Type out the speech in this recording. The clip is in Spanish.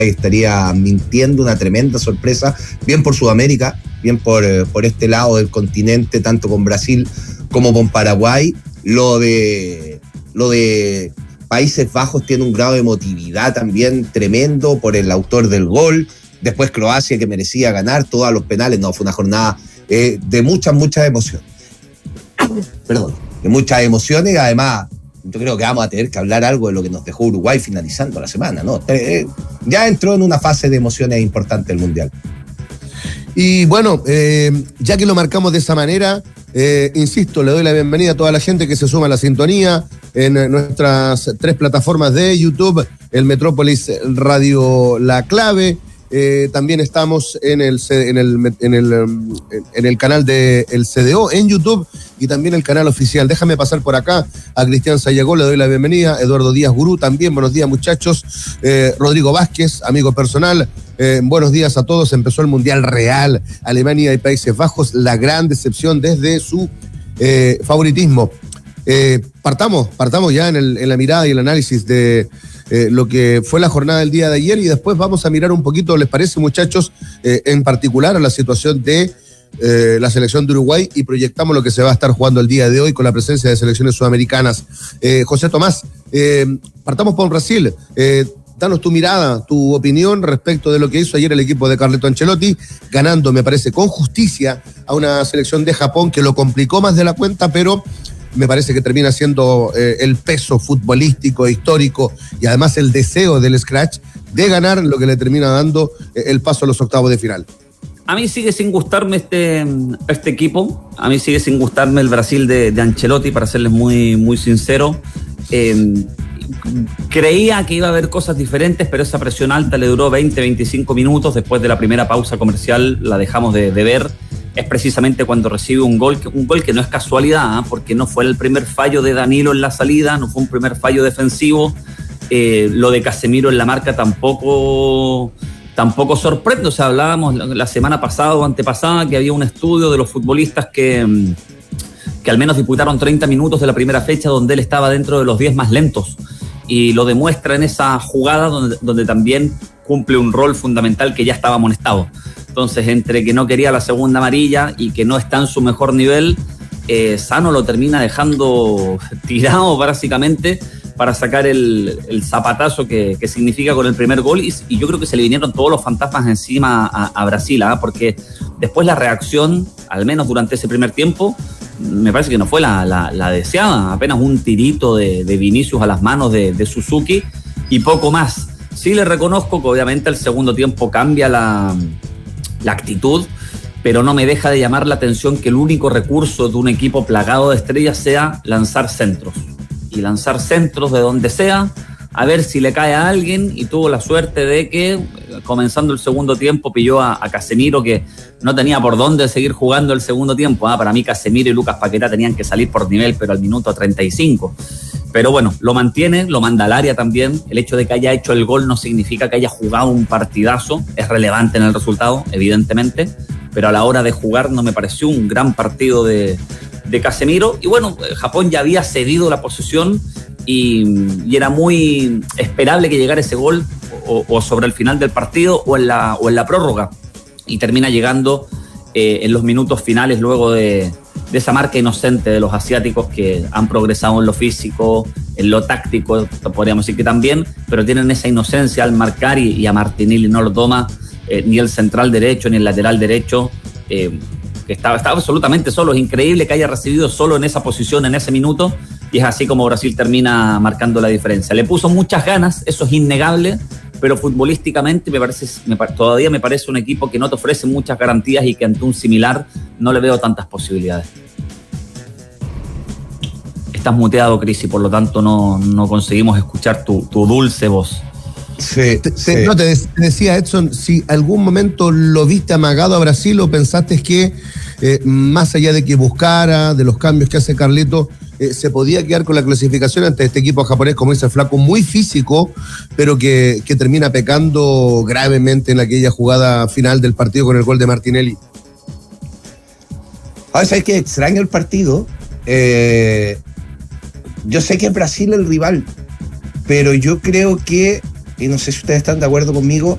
estaría mintiendo, una tremenda sorpresa, bien por Sudamérica, bien por este lado del continente, tanto con Brasil como con Paraguay. Lo de Países Bajos tiene un grado de emotividad también tremendo por el autor del gol. Después Croacia, que merecía ganar todos los penales. No, fue una jornada de muchas emociones. Perdón, de muchas emociones. Además, yo creo que vamos a tener que hablar algo de lo que nos dejó Uruguay finalizando la semana, ¿no? Ya entró en una fase de emociones importante el Mundial. Y bueno, ya que lo marcamos de esa manera, insisto, le doy la bienvenida a toda la gente que se suma a la sintonía en nuestras 3 plataformas de YouTube, el Metrópolis Radio La Clave. También estamos en el canal del CDO en YouTube y también el canal oficial. Déjame pasar por acá a Cristian Sayagó, le doy la bienvenida. Eduardo Díaz Gurú también, buenos días muchachos. Rodrigo Vázquez, amigo personal, buenos días a todos. Empezó el Mundial Real, Alemania y Países Bajos, la gran decepción desde su favoritismo. Partamos ya en la mirada y el análisis de lo que fue la jornada del día de ayer y después vamos a mirar un poquito, ¿les parece, muchachos? En particular a la situación de la selección de Uruguay y proyectamos lo que se va a estar jugando el día de hoy con la presencia de selecciones sudamericanas. José Tomás, partamos por Brasil. Danos tu mirada, tu opinión respecto de lo que hizo ayer el equipo de Carleto Ancelotti, ganando, me parece, con justicia a una selección de Japón que lo complicó más de la cuenta, pero me parece que termina siendo el peso futbolístico, histórico y además el deseo del scratch de ganar lo que le termina dando el paso a los octavos de final. A mí sigue sin gustarme este equipo, a mí sigue sin gustarme el Brasil de Ancelotti, para serles muy sincero. Creía que iba a haber cosas diferentes, pero esa presión alta le duró 20-25 minutos. Después de la primera pausa comercial la dejamos de ver. Es precisamente cuando recibe un gol que no es casualidad, porque no fue el primer fallo de Danilo en la salida, no fue un primer fallo defensivo. Lo de Casemiro en la marca tampoco sorprende. O sea, hablábamos la semana pasada o antepasada que había un estudio de los futbolistas que al menos disputaron 30 minutos de la primera fecha donde él estaba dentro de los 10 más lentos. Y lo demuestra en esa jugada donde también cumple un rol fundamental que ya estaba amonestado. Entonces, entre que no quería la segunda amarilla y que no está en su mejor nivel, Sano lo termina dejando tirado básicamente para sacar el zapatazo que significa con el primer gol. Y yo creo que se le vinieron todos los fantasmas encima a Brasil, porque después la reacción, al menos durante ese primer tiempo, me parece que no fue la deseada. Apenas un tirito de Vinicius a las manos de Suzuki y poco más. Sí le reconozco que obviamente el segundo tiempo cambia la actitud, pero no me deja de llamar la atención que el único recurso de un equipo plagado de estrellas sea lanzar centros. Y lanzar centros de donde sea, a ver si le cae a alguien, y tuvo la suerte de que, comenzando el segundo tiempo, pilló a Casemiro, que no tenía por dónde seguir jugando el segundo tiempo. Para mí Casemiro y Lucas Paquetá tenían que salir por nivel, pero al minuto 35. Pero bueno, lo mantiene, lo manda al área también. El hecho de que haya hecho el gol no significa que haya jugado un partidazo. Es relevante en el resultado, evidentemente, pero a la hora de jugar no me pareció un gran partido de Casemiro. Y bueno, Japón ya había cedido la posesión y era muy esperable que llegara ese gol o sobre el final del partido o en la prórroga. Y termina llegando en los minutos finales, luego de esa marca inocente de los asiáticos que han progresado en lo físico, en lo táctico, podríamos decir que también, pero tienen esa inocencia al marcar y a Martinelli no lo toma ni el central derecho ni el lateral derecho, que estaba absolutamente solo. Es increíble que haya recibido solo en esa posición, en ese minuto, y es así como Brasil termina marcando la diferencia. Le puso muchas ganas, eso es innegable, pero futbolísticamente todavía me parece un equipo que no te ofrece muchas garantías y que ante un similar no le veo tantas posibilidades. Estás muteado, Cris, y por lo tanto no conseguimos escuchar tu dulce voz. Sí. No, te decía, Edson, si algún momento lo viste amagado a Brasil o pensaste que más allá de que buscara, de los cambios que hace Carleto, se podía quedar con la clasificación ante este equipo japonés, como dice el Flaco, muy físico, pero que termina pecando gravemente en aquella jugada final del partido con el gol de Martinelli. ¿Sabes qué? Extraño el partido. Yo sé que es Brasil el rival, pero yo creo que y no sé si ustedes están de acuerdo conmigo,